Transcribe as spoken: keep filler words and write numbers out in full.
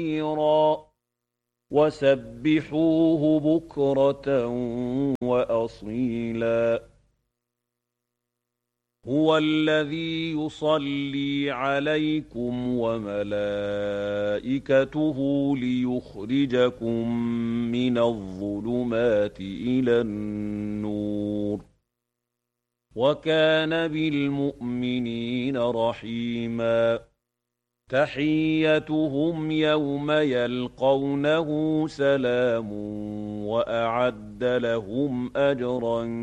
وسبحوه بكرة وأصيلا هو الذي يصلي عليكم وملائكته ليخرجكم من الظلمات إلى النور وكان بالمؤمنين رحيما تحيتهم يوم يلقونه سلام وأعد لهم أجرا